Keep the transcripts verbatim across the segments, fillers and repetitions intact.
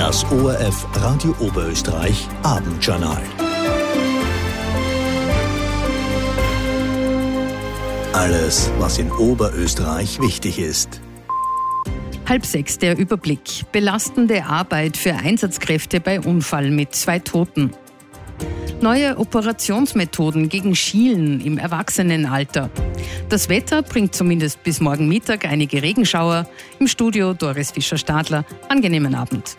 Das O R F Radio Oberösterreich Abendjournal. Alles, was in Oberösterreich wichtig ist. Halb sechs der Überblick. Belastende Arbeit für Einsatzkräfte bei Unfall mit zwei Toten. Neue Operationsmethoden gegen Schielen im Erwachsenenalter. Das Wetter bringt zumindest bis morgen Mittag einige Regenschauer. Im Studio Doris Fischer-Stadler. Angenehmen Abend.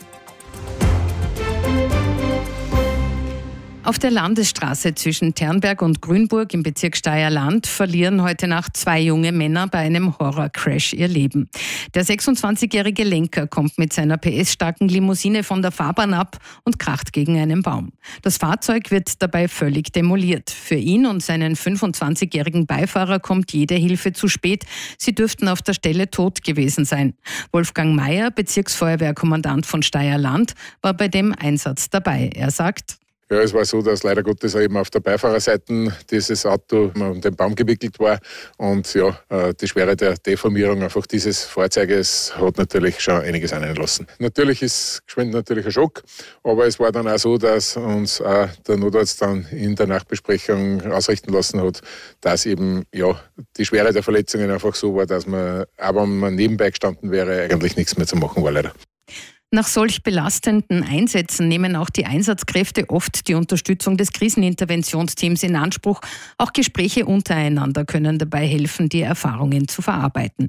Auf der Landesstraße zwischen Ternberg und Grünburg im Bezirk Steyr-Land verlieren heute Nacht zwei junge Männer bei einem Horrorcrash ihr Leben. Der sechsundzwanzigjährige Lenker kommt mit seiner P S-starken Limousine von der Fahrbahn ab und kracht gegen einen Baum. Das Fahrzeug wird dabei völlig demoliert. Für ihn und seinen fünfundzwanzigjährigen Beifahrer kommt jede Hilfe zu spät. Sie dürften auf der Stelle tot gewesen sein. Wolfgang Meyer, Bezirksfeuerwehrkommandant von Steyr-Land, war bei dem Einsatz dabei. Er sagt: Ja, es war so, dass leider Gottes eben auf der Beifahrerseite dieses Auto um den Baum gewickelt war und ja, die Schwere der Deformierung einfach dieses Fahrzeuges hat natürlich schon einiges annehmen lassen. Natürlich ist geschwind natürlich ein Schock, aber es war dann auch so, dass uns auch der Notarzt dann in der Nachbesprechung ausrichten lassen hat, dass eben ja die Schwere der Verletzungen einfach so war, dass man, auch wenn man nebenbei gestanden wäre, eigentlich nichts mehr zu machen war leider. Nach solch belastenden Einsätzen nehmen auch die Einsatzkräfte oft die Unterstützung des Kriseninterventionsteams in Anspruch. Auch Gespräche untereinander können dabei helfen, die Erfahrungen zu verarbeiten.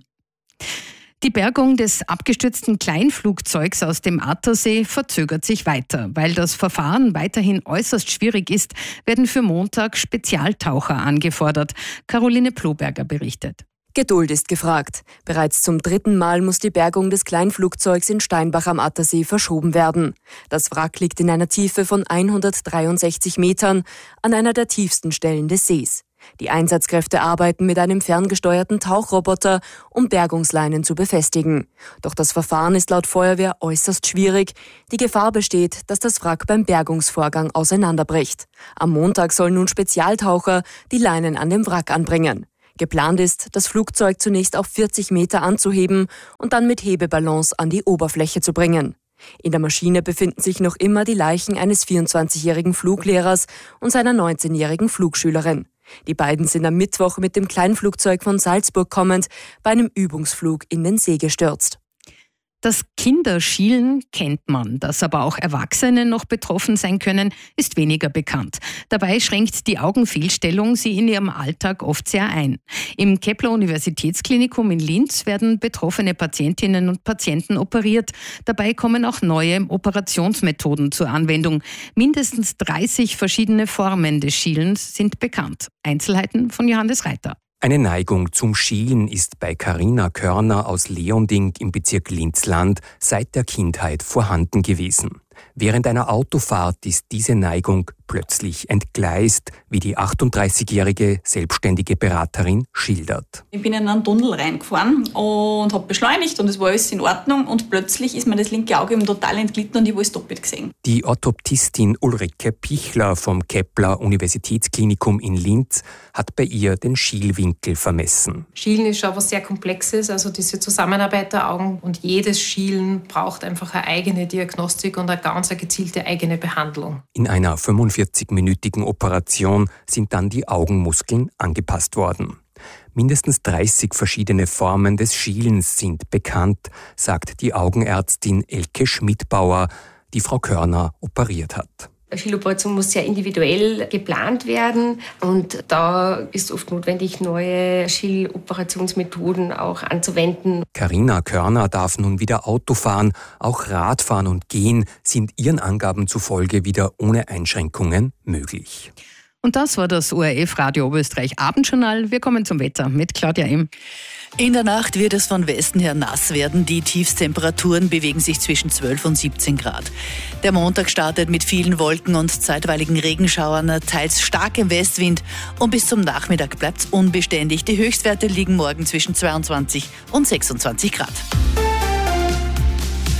Die Bergung des abgestürzten Kleinflugzeugs aus dem Attersee verzögert sich weiter. Weil das Verfahren weiterhin äußerst schwierig ist, werden für Montag Spezialtaucher angefordert. Caroline Ploberger berichtet. Geduld ist gefragt. Bereits zum dritten Mal muss die Bergung des Kleinflugzeugs in Steinbach am Attersee verschoben werden. Das Wrack liegt in einer Tiefe von hundertdreiundsechzig Metern an einer der tiefsten Stellen des Sees. Die Einsatzkräfte arbeiten mit einem ferngesteuerten Tauchroboter, um Bergungsleinen zu befestigen. Doch das Verfahren ist laut Feuerwehr äußerst schwierig. Die Gefahr besteht, dass das Wrack beim Bergungsvorgang auseinanderbricht. Am Montag sollen nun Spezialtaucher die Leinen an dem Wrack anbringen. Geplant ist, das Flugzeug zunächst auf vierzig Meter anzuheben und dann mit Hebeballons an die Oberfläche zu bringen. In der Maschine befinden sich noch immer die Leichen eines vierundzwanzigjährigen Fluglehrers und seiner neunzehnjährigen Flugschülerin. Die beiden sind am Mittwoch mit dem Kleinflugzeug von Salzburg kommend bei einem Übungsflug in den See gestürzt. Das Kinderschielen kennt man, dass aber auch Erwachsene noch betroffen sein können, ist weniger bekannt. Dabei schränkt die Augenfehlstellung sie in ihrem Alltag oft sehr ein. Im Kepler-Universitätsklinikum in Linz werden betroffene Patientinnen und Patienten operiert. Dabei kommen auch neue Operationsmethoden zur Anwendung. Mindestens dreißig verschiedene Formen des Schielens sind bekannt. Einzelheiten von Johannes Reiter. Eine Neigung zum Schielen ist bei Carina Körner aus Leonding im Bezirk Linz-Land seit der Kindheit vorhanden gewesen. Während einer Autofahrt ist diese Neigung plötzlich entgleist, wie die achtunddreißigjährige selbstständige Beraterin schildert. Ich bin in einen Tunnel reingefahren und habe beschleunigt und es war alles in Ordnung und plötzlich ist mir das linke Auge eben total entglitten und ich habe alles doppelt gesehen. Die Orthoptistin Ulrike Pichler vom Kepler Universitätsklinikum in Linz hat bei ihr den Schielwinkel vermessen. Schielen ist schon was sehr Komplexes, also diese Zusammenarbeit der Augen und jedes Schielen braucht einfach eine eigene Diagnostik und eine ganz eine gezielte eigene Behandlung. In einer fünfundvierzigminütigen Operation sind dann die Augenmuskeln angepasst worden. Mindestens dreißig verschiedene Formen des Schielens sind bekannt, sagt die Augenärztin Elke Schmidbauer, die Frau Körner operiert hat. Eine Schieloperation muss sehr individuell geplant werden und da ist oft notwendig, neue Schieloperationsmethoden auch anzuwenden. Carina Körner darf nun wieder Auto fahren, auch Radfahren und Gehen sind ihren Angaben zufolge wieder ohne Einschränkungen möglich. Und das war das O R F Radio Oberösterreich Abendjournal. Wir kommen zum Wetter mit Claudia Ehm. In der Nacht wird es von Westen her nass werden. Die Tiefstemperaturen bewegen sich zwischen zwölf und siebzehn Grad. Der Montag startet mit vielen Wolken und zeitweiligen Regenschauern, teils starkem Westwind. Und bis zum Nachmittag bleibt es unbeständig. Die Höchstwerte liegen morgen zwischen zweiundzwanzig und sechsundzwanzig Grad.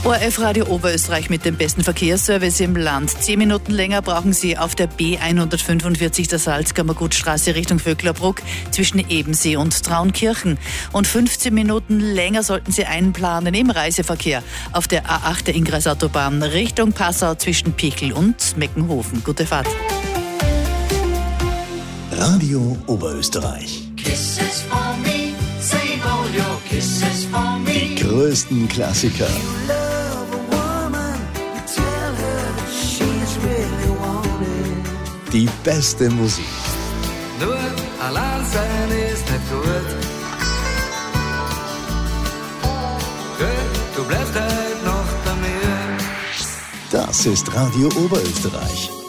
O R F Radio Oberösterreich mit dem besten Verkehrsservice im Land. Zehn Minuten länger brauchen Sie auf der B hundertfünfundvierzig der Salzkammergutstraße Richtung Vöcklerbruck zwischen Ebensee und Traunkirchen. Und fünfzehn Minuten länger sollten Sie einplanen im Reiseverkehr auf der A acht der Ingressautobahn Richtung Passau zwischen Pichel und Meckenhofen. Gute Fahrt. Radio Oberösterreich. Kisses for me, save all your kisses for me. Die größten Klassiker. Die beste Musik. Nur allein sein ist nicht gut. Du bleibst halt noch bei mir. Das ist Radio Oberösterreich.